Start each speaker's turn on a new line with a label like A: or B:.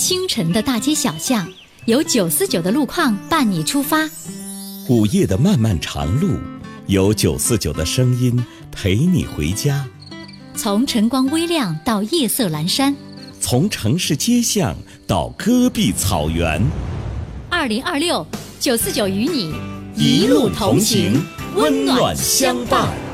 A: 清晨的大街小巷，由949的路况伴你出发；
B: 午夜的漫漫长路，有949的声音陪你回家。
A: 从晨光微亮到夜色阑珊，
B: 从城市街巷到戈壁草原。
A: 2026，949与你
B: 一路同行，温暖相伴。